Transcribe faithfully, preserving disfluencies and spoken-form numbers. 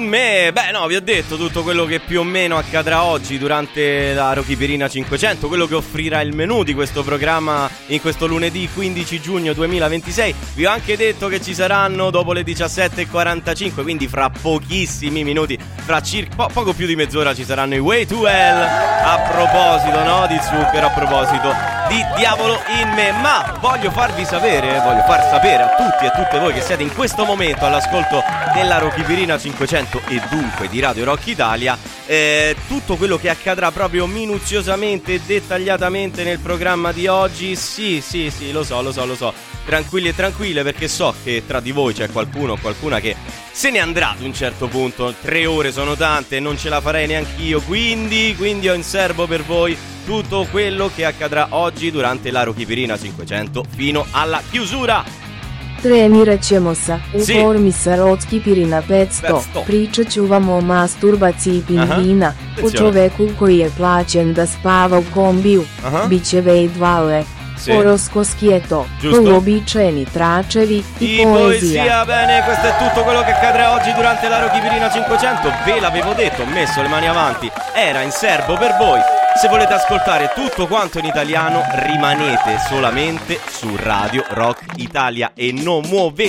in me. Beh no, vi ho detto tutto quello che più o meno accadrà oggi durante la Rochipirina cinquecento, quello che offrirà il menù di questo programma in questo lunedì quindici giugno duemilaventisei. Vi ho anche detto che ci saranno dopo le diciassette e quarantacinque, quindi fra pochissimi minuti, fra circa po- poco più di mezz'ora, ci saranno i Way to Hell. A proposito, no, di zucchero, a proposito di Diavolo in me. Ma voglio farvi sapere, voglio far sapere a tutti e a tutte voi che siete in questo momento all'ascolto della Rochipirina cinquecento e dunque di Radio Rock Italia, eh, tutto quello che accadrà proprio minuziosamente e dettagliatamente nel programma di oggi. Sì, sì, sì, lo so, lo so, lo so. Tranquilli e tranquille, perché so che tra di voi c'è qualcuno o qualcuna che se ne andrà ad un certo punto. Tre ore sono tante e non ce la farei neanch'io, quindi, quindi ho in serbo per voi tutto quello che accadrà oggi durante la Rochipirina cinquecento fino alla chiusura. Trenirat ćemo sa, u Sì. formi sa Rochipirina petsto, petsto. pričat ću vam o masturbaciji pingvina, u Attenzione. čoveku koji je plaćen da spava u kombiju, Aha. biće vejdvale, Sì. oroskoskieto, Giusto. uobičajeni tračevi i Di poezija. poesia, bene, questo è tutto quello che accadrà oggi durante la Rochipirina cinquecento. Ve l'avevo detto, ho messo le mani avanti, era in serbo per voi. Se volete ascoltare tutto quanto in italiano, rimanete solamente su Radio Rock Italia e non muovete